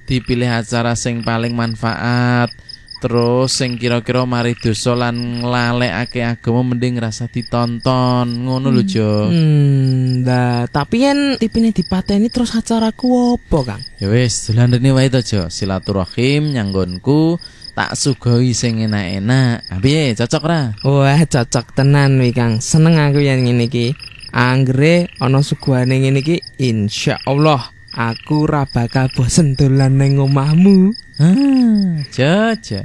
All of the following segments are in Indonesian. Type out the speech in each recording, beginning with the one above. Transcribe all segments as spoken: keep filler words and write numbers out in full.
dipilih acara sing paling manfaat. Terus sing kira-kira mari dosa lan nglalekake agama mending rasa ditonton. Ngono lho, Jo. Hmm, nah, tapi yen tipine dipateni terus acaraku opo, Kang? Ya wis, dolandene wae to, Jo. Silaturahim nyanggonku tak sugoi sing enak-enak. Ah piye, cocok ra? Wah, cocok tenan wi, Kang. Seneng aku yen ngene iki. Anggere ana suguhane ngene iki, insyaallah aku ra bakal bosen dolan ning omahmu. Ah, Jaja.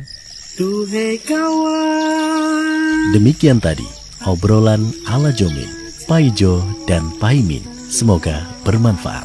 Demikian tadi obrolan ala Jomin, Paijo dan Paimin. Semoga bermanfaat.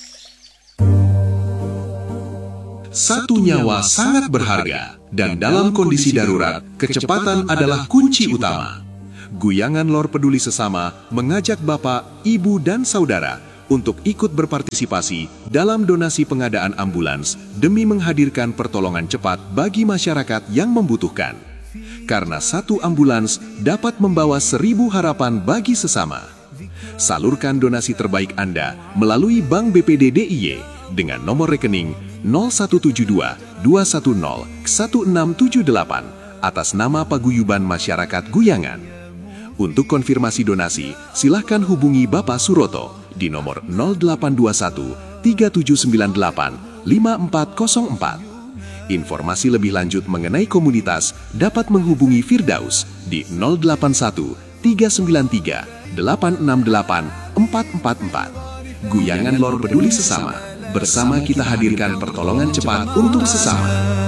Satu nyawa sangat berharga dan dalam kondisi darurat, kecepatan adalah kunci utama. Guyangan Lor Peduli Sesama mengajak Bapak, Ibu, dan Saudara untuk ikut berpartisipasi dalam donasi pengadaan ambulans demi menghadirkan pertolongan cepat bagi masyarakat yang membutuhkan. Karena satu ambulans dapat membawa seribu harapan bagi sesama. Salurkan donasi terbaik Anda melalui Bank B P D D I Y dengan nomor rekening nol satu tujuh dua dua satu nol satu enam tujuh delapan atas nama Paguyuban Masyarakat Guyangan. Untuk konfirmasi donasi, silakan hubungi Bapak Suroto di nomor nol delapan dua satu tiga tujuh sembilan delapan lima empat nol empat. Informasi lebih lanjut mengenai komunitas dapat menghubungi Firdaus di nol delapan satu tiga sembilan tiga delapan enam delapan empat empat empat. Guyangan Lor Peduli Sesama, bersama kita hadirkan pertolongan cepat untuk sesama.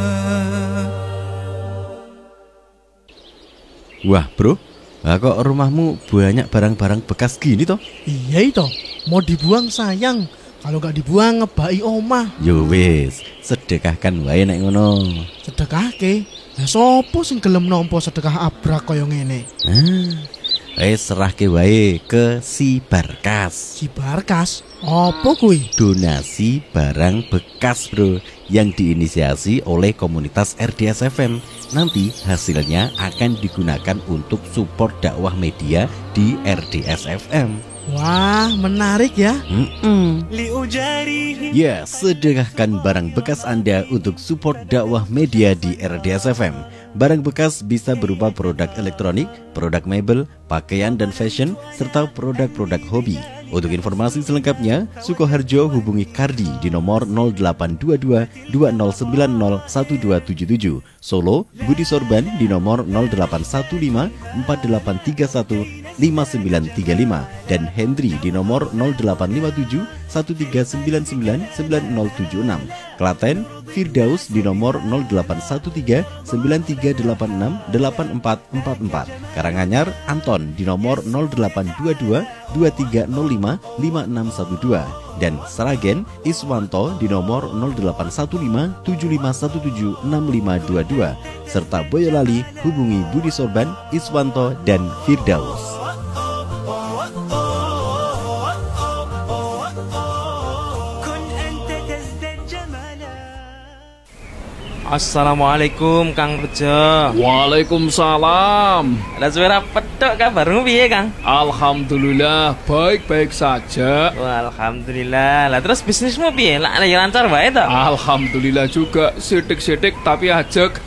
Wah bro, lah kok rumahmu banyak barang-barang bekas gini toh? Iya itu, mau dibuang sayang. Kalau gak dibuang ngebai omah. Yo wis, sedekahkan wae nek ngono. Sedekahke? Lah sopo sing gelem nampa sedekah abrak kaya ngene? Ah, wis serahke wae ke si Barkas. Si Barkas? Apa kuwi? Donasi barang bekas bro, yang diinisiasi oleh komunitas R D S F M. Nanti hasilnya akan digunakan untuk support dakwah media di R D S F M. Wah, menarik ya. Mm-mm. Ya, sedekahkan barang bekas Anda untuk support dakwah media di R D S F M. Barang bekas bisa berupa produk elektronik, produk mebel, pakaian dan fashion, serta produk-produk hobi. Untuk informasi selengkapnya, Sukoharjo hubungi Kardi di nomor nol delapan dua dua dua nol sembilan nol satu dua tujuh tujuh. Solo, Budi Sorban di nomor nol delapan satu lima empat delapan tiga satu lima sembilan tiga lima dan Hendri di nomor nol delapan lima tujuh satu tiga sembilan sembilan sembilan nol tujuh enam. Klaten, Firdaus di nomor nol delapan satu tiga sembilan tiga delapan enam delapan empat empat empat. Karanganyar, Anton di nomor nol delapan dua dua dua tiga nol lima lima enam satu dua. Dan Sragen, Iswanto di nomor nol delapan satu lima tujuh lima satu tujuh enam lima dua dua. Serta Boyolali hubungi Budi Sorban, Iswanto, dan Firdaus. Assalamualaikum Kang Rejo. Waalaikumsalam. Lah suara petok kabarmu piye Kang? Alhamdulillah baik-baik saja. Wah, alhamdulillah. Lah terus bisnismu piye? Lah ya lancar wae to? Alhamdulillah juga, sidik-sidik tapi ajek.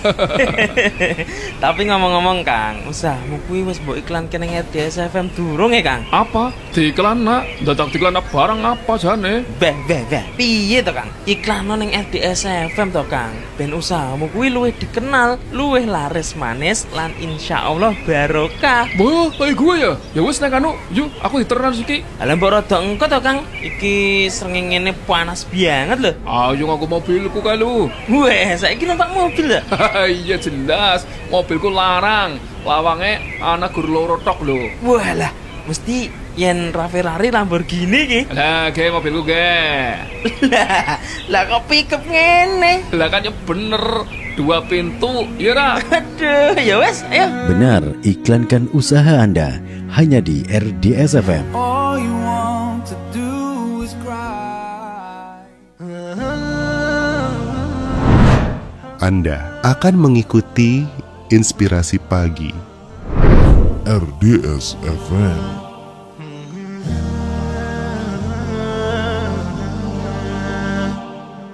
Tapi ngomong-ngomong Kang, usahamu kuwi wis mbok iklanke ning R D S F M durung ya Kang? Apa? Diiklan nak? Dadak diiklan barang apa jane? Beh, beh, beh. Piye to Kang? Iklan ning R D S F M to Kang. Ben usahamu kuwi luwih dikenal, luwih laris manis lan insyaallah barokah. Boh, kayak gue ya. Ya wis nek anu, yuk aku diteran iki. Lah mbok rada engko to Kang. Iki srengenge panas banget lho. Ayo ngaku mobilku kae lu. Weh, saiki numpak mobil lho. Iya jelas, mobilku larang. Lawange ana gur loro tok lho. Walah, mesti yen Ferrari Lamborghini ki. Lah, ge mobilku ge. Lah, lah kok pickup ngene? Lah kan ya bener, dua pintu, ya ra? Aduh, ya wes, ayo. Benar, iklankan usaha Anda hanya di R D S F M. All you want to do is cry. Anda akan mengikuti Inspirasi Pagi R D S F M.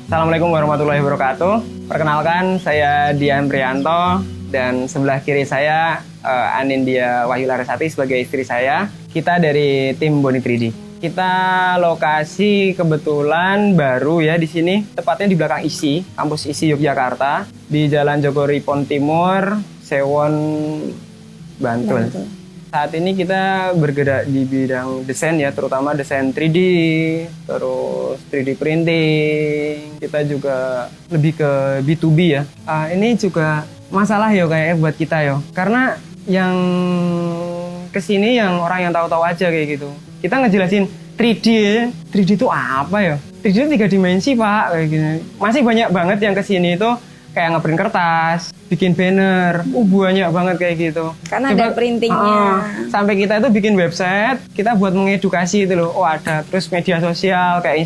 Assalamualaikum warahmatullahi wabarakatuh. Perkenalkan, saya Dian Prianto dan sebelah kiri saya uh, Anindya Wahyu Larasati sebagai istri saya. Kita dari tim Boni tiga D. Kita lokasi kebetulan baru ya di sini, tepatnya di belakang I S I, kampus I S I Yogyakarta, di Jalan Jogoripon Timur, Sewon, Bantul. Bantul. Saat ini kita bergerak di bidang desain ya, terutama desain tiga D, terus tiga D printing. Kita juga lebih ke B to B ya. Uh, ini juga masalah yo kayak buat kita yo, karena yang kesini yang orang yang tahu-tahu aja kayak gitu. Kita ngejelasin tiga D, tiga D itu apa ya? tiga D itu tiga dimensi pak, kayak gini. Masih banyak banget yang kesini itu kayak ngeprint kertas, bikin banner, uh banyak banget kayak gitu. Karena Coba, ada printingnya. Uh, sampai kita itu bikin website, kita buat mengedukasi itu loh. Oh ada, terus media sosial kayak